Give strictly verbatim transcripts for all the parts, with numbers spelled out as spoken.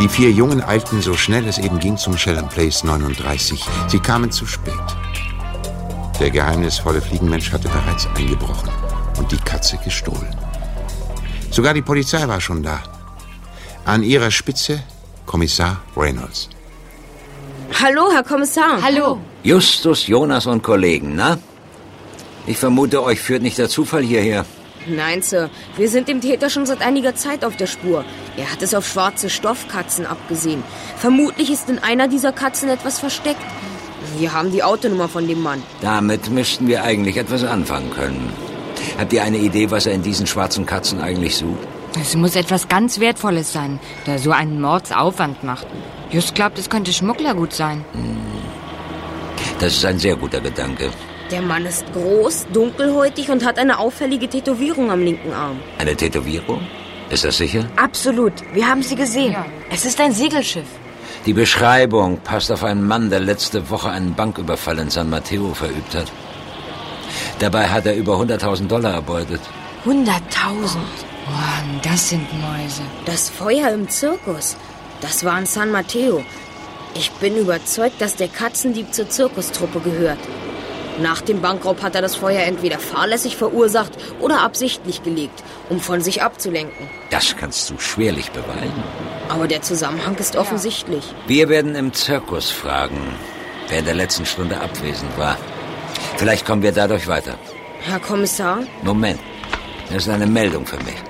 Die vier Jungen eilten so schnell es eben ging zum Sheldon Place neununddreißig. Sie kamen zu spät. Der geheimnisvolle Fliegenmensch hatte bereits eingebrochen und die Katze gestohlen. Sogar die Polizei war schon da. An ihrer Spitze Kommissar Reynolds. Hallo, Herr Kommissar. Hallo. Justus, Jonas und Kollegen, na? Ich vermute, euch führt nicht der Zufall hierher. Nein, Sir. Wir sind dem Täter schon seit einiger Zeit auf der Spur. Er hat es auf schwarze Stoffkatzen abgesehen. Vermutlich ist in einer dieser Katzen etwas versteckt. Wir haben die Autonummer von dem Mann. Damit müssten wir eigentlich etwas anfangen können. Habt ihr eine Idee, was er in diesen schwarzen Katzen eigentlich sucht? Es muss etwas ganz Wertvolles sein, der so einen Mordsaufwand macht. Just glaubt, es könnte Schmugglergut sein. Das ist ein sehr guter Gedanke. Der Mann ist groß, dunkelhäutig und hat eine auffällige Tätowierung am linken Arm. Eine Tätowierung? Ist das sicher? Absolut. Wir haben sie gesehen. Ja. Es ist ein Segelschiff. Die Beschreibung passt auf einen Mann, der letzte Woche einen Banküberfall in San Mateo verübt hat. Dabei hat er über hunderttausend Dollar erbeutet. hunderttausend? Oh, das sind Mäuse. Das Feuer im Zirkus, das war in San Mateo. Ich bin überzeugt, dass der Katzendieb zur Zirkustruppe gehört. Nach dem Bankraub hat er das Feuer entweder fahrlässig verursacht oder absichtlich gelegt, um von sich abzulenken. Das kannst du schwerlich beweisen. Aber der Zusammenhang ist offensichtlich. Wir werden im Zirkus fragen, wer in der letzten Stunde abwesend war. Vielleicht kommen wir dadurch weiter. Herr Kommissar? Moment, das ist eine Meldung für mich.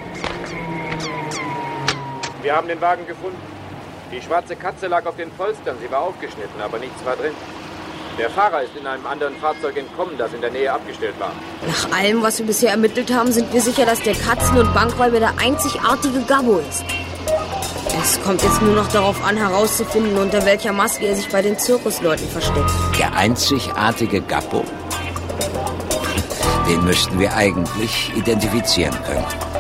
Wir haben den Wagen gefunden. Die schwarze Katze lag auf den Polstern. Sie war aufgeschnitten, aber nichts war drin. Der Fahrer ist in einem anderen Fahrzeug entkommen, das in der Nähe abgestellt war. Nach allem, was wir bisher ermittelt haben, sind wir sicher, dass der Katzen- und Bankräuber der einzigartige Gabbo ist. Es kommt jetzt nur noch darauf an, herauszufinden, unter welcher Maske er sich bei den Zirkusleuten versteckt. Der einzigartige Gabbo? Den müssten wir eigentlich identifizieren können.